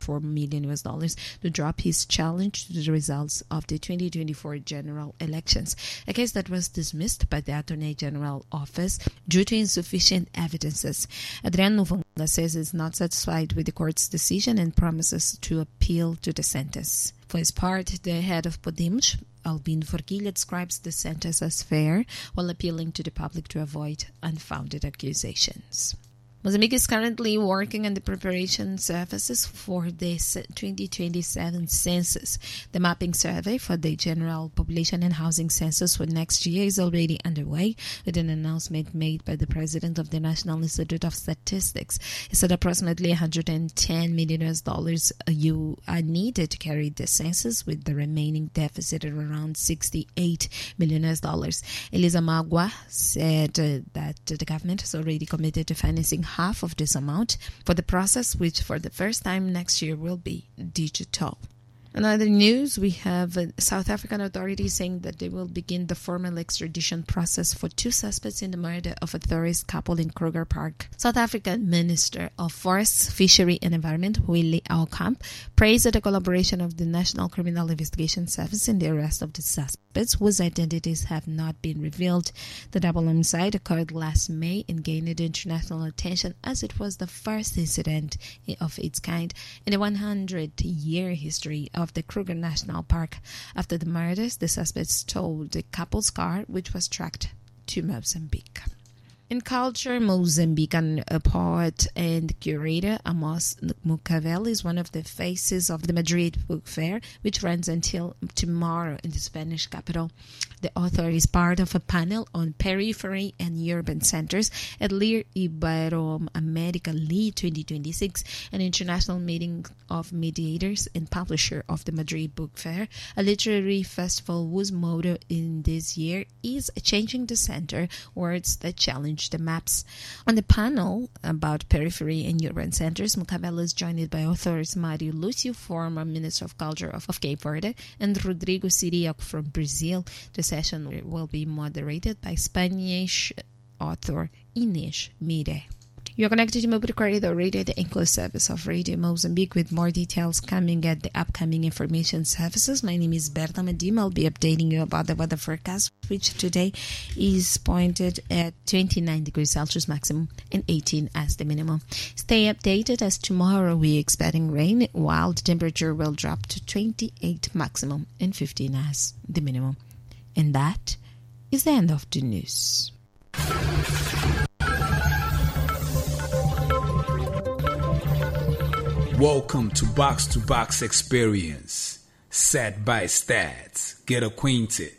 $1.4 million to drop his challenge to the results of the 2024 general elections, a case that was dismissed by the Attorney General Office due to insufficient evidences. Adrian Novonga says he's not satisfied with the court's decision and promises to appeal to the sentence. For his part, the head of Podemos, Albino Forquilha, describes the sentence as fair while appealing to the public to avoid unfounded accusations. Mozambique is currently working on the preparation services for the 2027 census. The mapping survey for the general population and housing census for next year is already underway, with an announcement made by the president of the National Institute of Statistics. He said approximately $110 million are needed to carry the census, with the remaining deficit at around $68 million. Elisa Magua said that the government has already committed to financing half of this amount for the process, which for the first time next year will be digital. In other news, we have South African authorities saying that they will begin the formal extradition process for 2 suspects in the murder of a tourist couple in Kruger Park. South African Minister of Forests, Fishery and Environment, Willie Aukamp, praised the collaboration of the National Criminal Investigation Service in the arrest of the suspects, whose identities have not been revealed. The double homicide occurred last May and gained international attention as it was the first incident of its kind in the 100-year history of the Kruger National Park. After the murders, the suspects stole the couple's car, which was tracked to Mozambique. In culture, Mozambican poet and curator Amos Mucavel is one of the faces of the Madrid Book Fair, which runs until tomorrow in the Spanish capital. The author is part of a panel on periphery and urban centers at Lir Iberoamerica Lee 2026, an international meeting of mediators and publisher of the Madrid Book Fair, a literary festival whose motto in this year is changing the center, words that challenge the maps. On the panel about periphery and urban centers, Mucavel is joined by authors Mário Lúcio, former Minister of Culture of Cape Verde, and Rodrigo Siriaco from Brazil. The session will be moderated by Spanish author Inês Mire. You're connected to Mobutu Radio, the English service of Radio Mozambique, with more details coming at the upcoming information services. My name is Berta Medina. I'll be updating you about the weather forecast, which today is pointed at 29 degrees Celsius maximum and 18 as the minimum. Stay updated, as tomorrow we're expecting rain, while the temperature will drop to 28 maximum and 15 as the minimum. And that is the end of the news. Welcome to Box Experience. Set by Stats. Get acquainted.